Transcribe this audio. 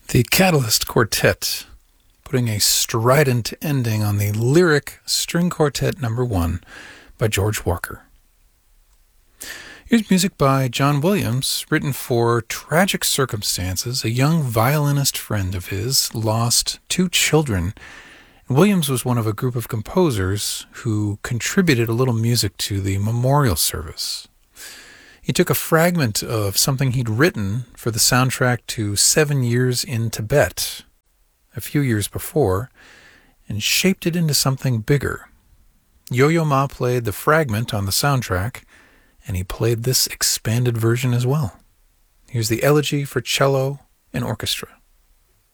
The Catalyst Quartet, putting a strident ending on the lyric String Quartet No. 1 by George Walker. Here's music by John Williams, written for tragic circumstances. A young violinist friend of his lost 2 children. Williams was one of a group of composers who contributed a little music to the memorial service. He took a fragment of something he'd written for the soundtrack to 7 Years in Tibet a few years before and shaped it into something bigger. Yo-Yo Ma played the fragment on the soundtrack, and he played this expanded version as well. Here's the Elegy for Cello and Orchestra.